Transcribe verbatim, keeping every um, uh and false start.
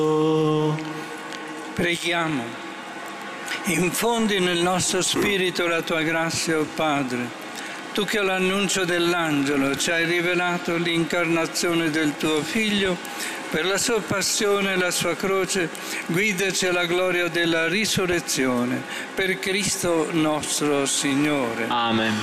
Preghiamo. Infondi nel nostro spirito la tua grazia, o Padre. Tu che all'annuncio dell'angelo ci hai rivelato l'incarnazione del tuo Figlio, per la sua passione e la sua croce, guidaci alla gloria della risurrezione. Per Cristo nostro Signore. Amen.